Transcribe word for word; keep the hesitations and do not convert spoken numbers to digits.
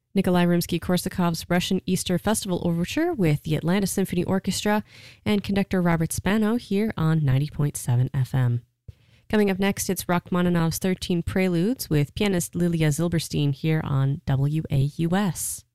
Nikolai Rimsky-Korsakov's Russian Easter Festival Overture with the Atlanta Symphony Orchestra and conductor Robert Spano here on ninety point seven F M. Coming up next, it's Rachmaninoff's thirteen Preludes with pianist Lilia Zilberstein here on W A U S.